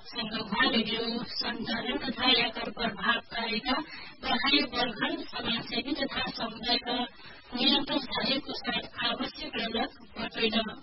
संगोहा radio संचालन तथा याकर प्रभावकारिता बढ़ाए वर्गन समाजसेवी तथा समुदायका निरन्तर सहयोगको साथ आवश्यक रगत बटैन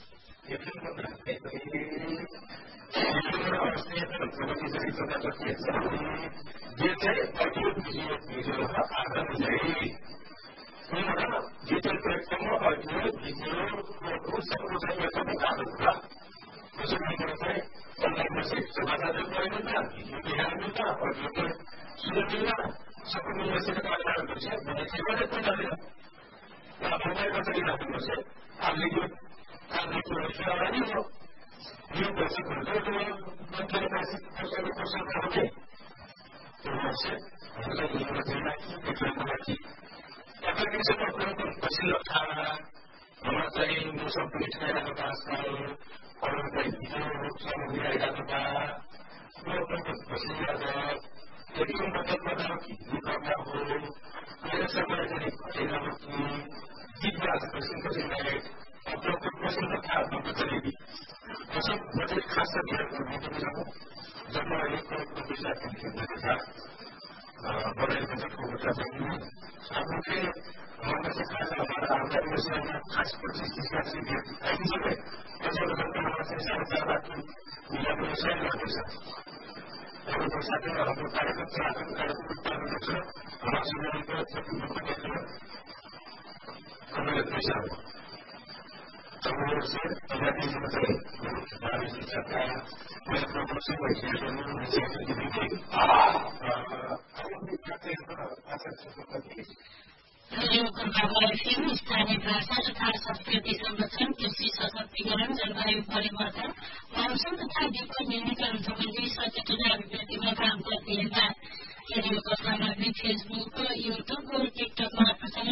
रेडियो प्रभावलाई फिल्म स्थानीय भाषा तथा संस्कृति संरक्षण कृषि सशक्तिकरण जलवायु परिवर्तन मौसम तथा विपद न्यूनीकरण सम्बन्धी सचेतना अभिव्यक्तिमा काम गर्दै रेडियो को सामग्री फेसबुक यूट्यूब और टिकटक मार्फत